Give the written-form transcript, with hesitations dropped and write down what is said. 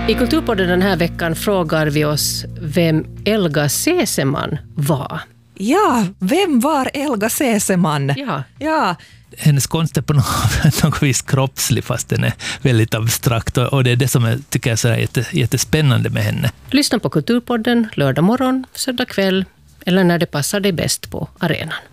I Kulturpodden den här veckan frågar vi oss vem Elga Seseman var. Ja, vem var Elga Seseman? Ja. Hennes konst är på något vis kroppslig fast den är väldigt abstrakt och det är det som jag tycker är så jättespännande med henne. Lyssna på Kulturpodden lördag morgon, söndag kväll eller när det passar dig bäst på arenan.